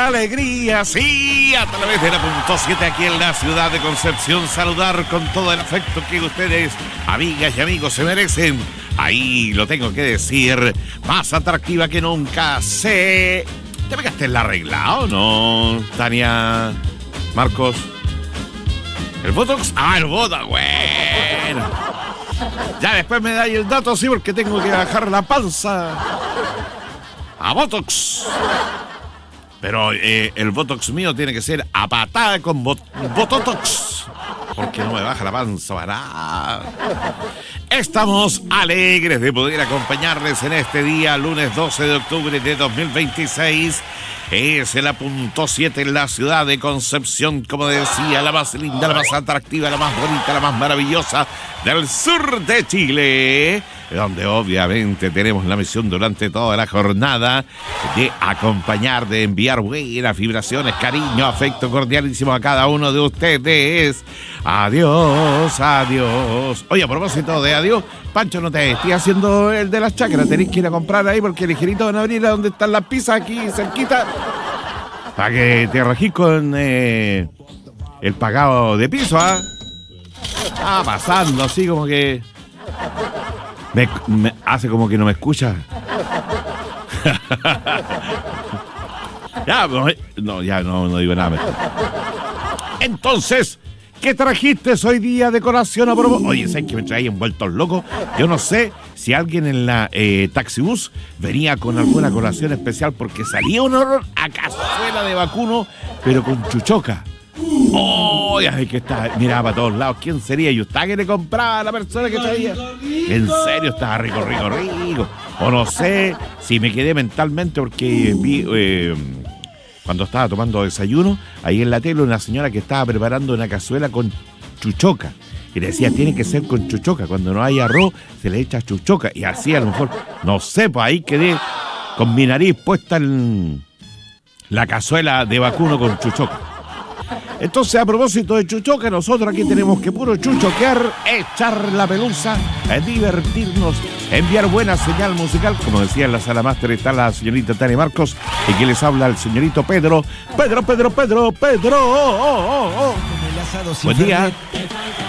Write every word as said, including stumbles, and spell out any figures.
alegría, sí, a través de la punto siete aquí en la ciudad de Concepción. Saludar con todo el afecto que ustedes, amigas y amigos, se merecen. Ahí lo tengo que decir, más atractiva que nunca. Se... ¿Te pegaste en la regla o no, Tania? Marcos. ¿El Botox? Ah, el Botox, bueno. Ya después me dais el dato, sí, porque tengo que bajar la panza a Botox. Pero eh, el Botox mío tiene que ser a patada con bot Bototox, porque no me baja la panza para nada. Estamos alegres de poder acompañarles en este día, lunes doce de octubre de dos mil veintiséis. Es el punto siete en la ciudad de Concepción, como decía, la más linda, la más atractiva, la más bonita, la más maravillosa del sur de Chile, donde obviamente tenemos la misión durante toda la jornada de acompañar, de enviar buenas vibraciones, cariño, afecto cordialísimo a cada uno de ustedes. Adiós, adiós. Oye, a propósito de adiós, Pancho, no te estoy haciendo el de las chacras, tenés que ir a comprar ahí porque ligerito van a abrir a donde están las pizzas aquí cerquita, para que te regís con eh, el pagado de piso, ¿ah? ¿eh? Ah, pasando así como que me, me hace como que no me escucha. Ya, no, ya no, no digo nada. Entonces, ¿qué trajiste hoy día? Decoración a propósito. Oye, ¿sabes que me traía envueltos locos? Yo no sé si alguien en la eh, taxibús venía con alguna colación especial, porque salía un olor a cazuela de vacuno, pero con chuchoca. ¡Oh! Ay, que está, miraba para todos lados. ¿Quién sería? ¿Y usted que le compraba a la persona que traía? En serio, estaba rico, rico, rico. O no sé si me quedé mentalmente porque vi... Eh, cuando estaba tomando desayuno, ahí en la tele, una señora que estaba preparando una cazuela con chuchoca. Y le decía, tiene que ser con chuchoca. Cuando no hay arroz, se le echa chuchoca. Y así a lo mejor, no sé, pues ahí quedé con mi nariz puesta en la cazuela de vacuno con chuchoca. Entonces, a propósito de chuchoca, nosotros aquí tenemos que puro chuchoquear, echar la pelusa, divertirnos, enviar buena señal musical. Como decía en la sala máster está la señorita Tania Marcos, y que les habla el señorito Pedro. Pedro, Pedro, Pedro, Pedro. Oh, oh, oh, oh. Buen día.